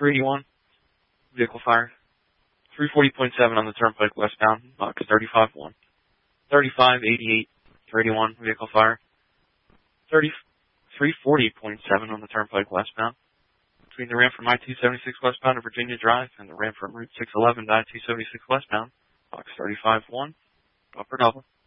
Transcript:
381, vehicle fire. 340.7 on the turnpike westbound, box 35-1. 3588, 381, vehicle fire. 340.7 on the turnpike westbound. Between the ramp from I-276 westbound to Virginia Drive and the ramp from Route 611 to I-276 westbound, box 35-1, upper double.